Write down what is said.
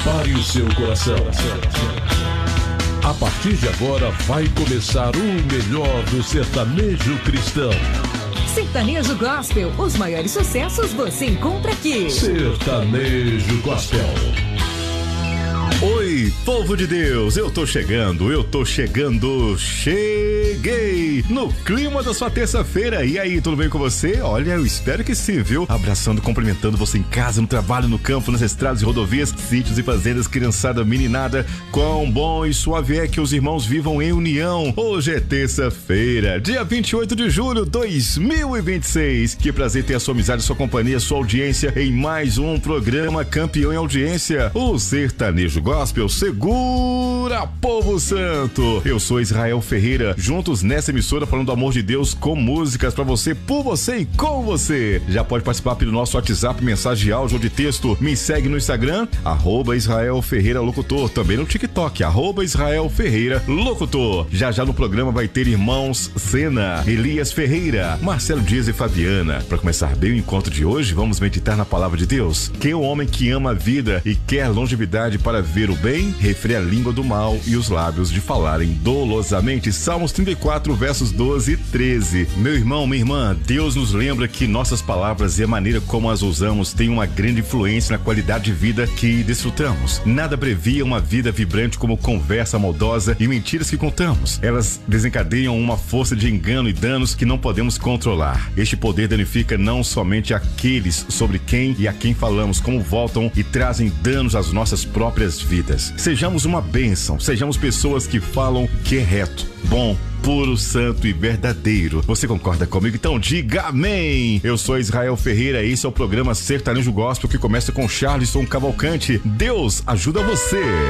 Prepare o seu coração. A partir de agora vai começar o melhor do sertanejo cristão. Sertanejo Gospel, os maiores sucessos você encontra aqui. Sertanejo Gospel. Oi, povo de Deus, eu tô chegando, cheguei no clima da sua terça-feira. E aí, tudo bem com você? Olha, eu espero que sim, viu? Abraçando, cumprimentando você em casa, no trabalho, no campo, nas estradas e rodovias, sítios e fazendas, criançada, meninada. Quão bom e suave é que os irmãos vivam em união. Hoje é terça-feira, dia 28 de julho de 2026. Que prazer ter a sua amizade, a sua companhia, a sua audiência em mais um programa campeão em audiência, o Sertanejo Gospel. Segura, povo santo! Eu sou Israel Ferreira, juntos nessa emissora falando do amor de Deus com músicas pra você, por você e com você. Já pode participar pelo nosso WhatsApp, mensagem de áudio ou de texto. Me segue no Instagram, @Israel Ferreira Locutor. Também no TikTok, @Israel Ferreira Locutor. Já no programa vai ter irmãos Sena, Elias Ferreira, Marcelo Dias e Fabiana. Pra começar bem o encontro de hoje, vamos meditar na palavra de Deus. Que o homem que ama a vida e quer longevidade para ver o bem, refreia a língua do mal e os lábios de falarem dolosamente. Salmos 34, versos 12 e 13. Meu irmão, minha irmã, Deus nos lembra que nossas palavras e a maneira como as usamos tem uma grande influência na qualidade de vida que desfrutamos. Nada abrevia uma vida vibrante como conversa maldosa e mentiras que contamos. Elas desencadeiam uma força de engano e danos que não podemos controlar. Este poder danifica não somente aqueles sobre quem e a quem falamos, como voltam e trazem danos às nossas próprias vidas. Sejamos uma bênção, sejamos pessoas que falam que é reto, bom, puro, santo e verdadeiro. Você concorda comigo? Então diga amém! Eu sou Israel Ferreira, esse é o programa Sertanejo Gospel que começa com Charleston Cavalcante. Deus ajuda você!